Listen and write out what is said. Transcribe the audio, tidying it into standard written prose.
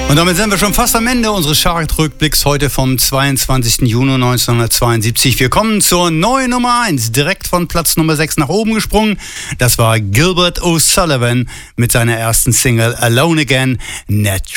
Und damit sind wir schon fast am Ende unseres Chart-Rückblicks heute vom 22. Juni 1972. Wir kommen zur neuen Nummer 1, direkt von Platz Nummer 6 nach oben gesprungen. Das war Gilbert O'Sullivan mit seiner ersten Single Alone Again, Natural.